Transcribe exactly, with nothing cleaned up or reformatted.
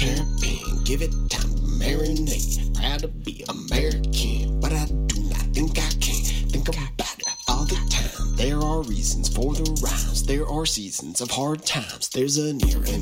terrapin, give it time to marinate. Proud to be American, but I do not think I can think about it all the time. There are reasons for the rhymes, there are seasons of hard times. There's a near and